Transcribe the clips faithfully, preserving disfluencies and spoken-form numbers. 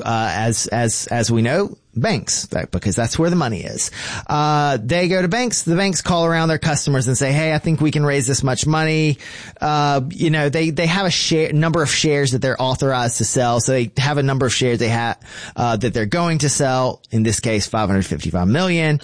uh, as, as, as we know, banks, because that's where the money is. Uh, they go to banks. The banks call around their customers and say, hey, I think we can raise this much money. Uh, you know, they, they have a share, number of shares that they're authorized to sell. So they have a number of shares they have, uh, that they're going to sell. In this case, five hundred fifty-five million.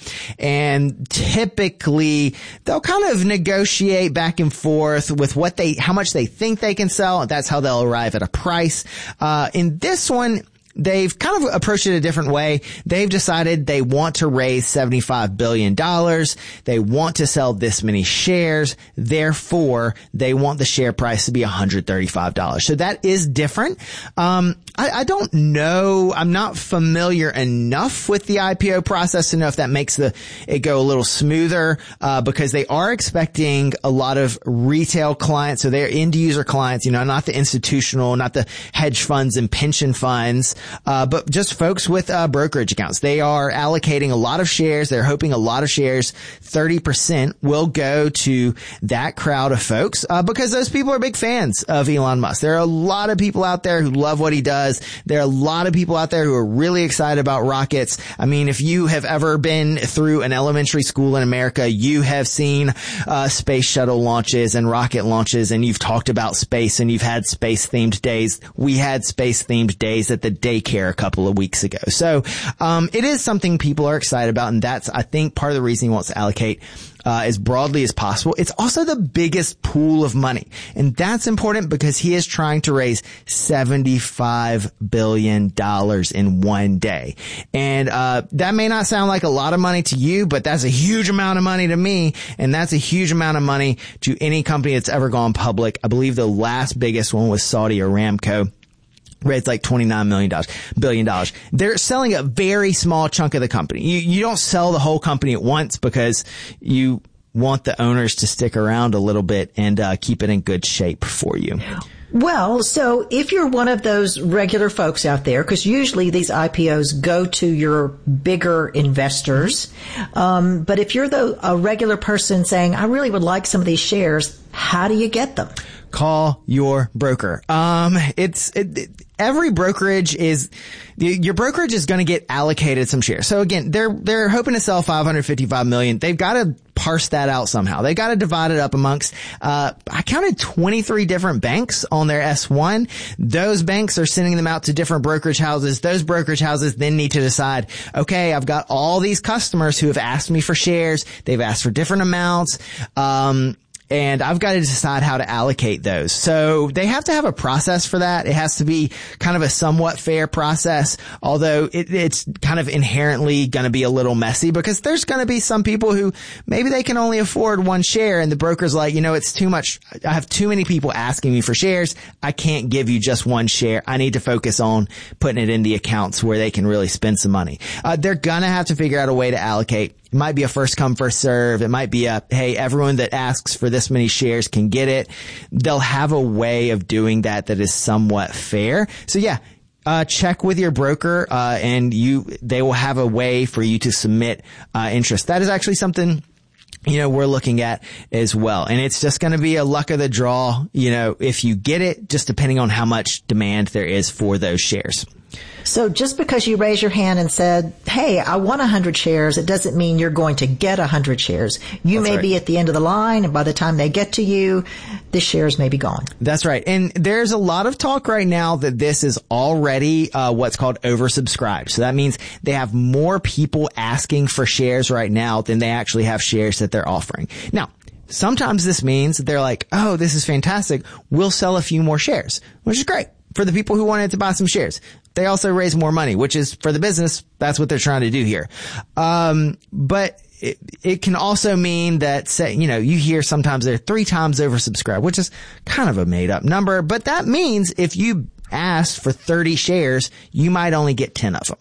And typically they'll kind of negotiate back and forth with what they, how much they think they can sell. That's how they'll arrive at a price. Uh, in this one, they've kind of approached it a different way. They've decided they want to raise seventy-five billion dollars. They want to sell this many shares. Therefore, they want the share price to be one hundred thirty-five dollars. So that is different. Um, I, I don't know. I'm not familiar enough with the I P O process to know if that makes the it go a little smoother, uh, because they are expecting a lot of retail clients. So they're end user clients, you know, not the institutional, not the hedge funds and pension funds. Uh, but just folks with, uh, brokerage accounts. They are allocating a lot of shares. They're hoping a lot of shares, thirty percent will go to that crowd of folks, uh, because those people are big fans of Elon Musk. There are a lot of people out there who love what he does. There are a lot of people out there who are really excited about rockets. I mean, if you have ever been through an elementary school in America, you have seen, uh, space shuttle launches and rocket launches, and you've talked about space and you've had space themed days. We had space themed days at the daycare a couple of weeks ago. So, um, it is something people are excited about. And that's, I think, part of the reason he wants to allocate, uh, as broadly as possible. It's also the biggest pool of money. And that's important because he is trying to raise seventy-five billion dollars in one day. And, uh, that may not sound like a lot of money to you, but that's a huge amount of money to me. And that's a huge amount of money to any company that's ever gone public. I believe the last biggest one was Saudi Aramco. Raised like twenty-nine million dollars, billion dollars. They're selling a very small chunk of the company. You, you don't sell the whole company at once because you want the owners to stick around a little bit and, uh, keep it in good shape for you. Well, so if you're one of those regular folks out there, because usually these I P Os go to your bigger investors, um, but if you're the, a regular person saying, I really would like some of these shares, how do you get them? Call your broker. Um, it's, it, it, every brokerage is, your brokerage is going to get allocated some shares. So again, they're, they're hoping to sell five hundred fifty-five million. They've got to parse that out somehow. They've got to divide it up amongst, uh, I counted twenty-three different banks on their S one. Those banks are sending them out to different brokerage houses. Those brokerage houses then need to decide, okay, I've got all these customers who have asked me for shares. They've asked for different amounts. Um, And I've got to decide how to allocate those. So they have to have a process for that. It has to be kind of a somewhat fair process, although it, it's kind of inherently going to be a little messy because there's going to be some people who maybe they can only afford one share and the broker's like, you know, it's too much. I have too many people asking me for shares. I can't give you just one share. I need to focus on putting it in the accounts where they can really spend some money. Uh, they're going to have to figure out a way to allocate. It might be a first come, first serve. It might be a, hey, everyone that asks for this many shares can get it. They'll have a way of doing that that is somewhat fair. So yeah, uh, check with your broker, uh, and you, they will have a way for you to submit, uh, interest. That is actually something, you know, we're looking at as well. And it's just going to be a luck of the draw, you know, if you get it, just depending on how much demand there is for those shares. So just because you raise your hand and said, hey, I want one hundred shares, it doesn't mean you're going to get one hundred shares. You That's may right. be at the end of the line, and by the time they get to you, the shares may be gone. That's right. And there's a lot of talk right now that this is already uh what's called oversubscribed. So that means they have more people asking for shares right now than they actually have shares that they're offering. Now, sometimes this means they're like, oh, this is fantastic. We'll sell a few more shares, which is great for the people who wanted to buy some shares. They also raise more money, which is for the business. That's what they're trying to do here. Um, but it, it can also mean that, say, you know, you hear sometimes they're three times oversubscribed, which is kind of a made up number. But that means if you asked for thirty shares, you might only get ten of them.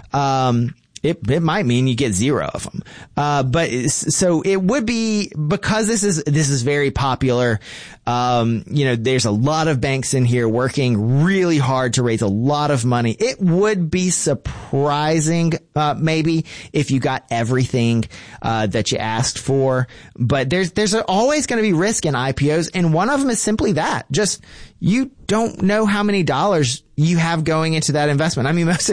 Um, It, it might mean you get zero of them. Uh, but so it would be, because this is, this is very popular. Um, you know, there's a lot of banks in here working really hard to raise a lot of money. It would be surprising, uh, maybe if you got everything, uh, that you asked for. But there's, there's always going to be risk in I P Os. And one of them is simply that. Just, you don't know how many dollars you have going into that investment. I mean, most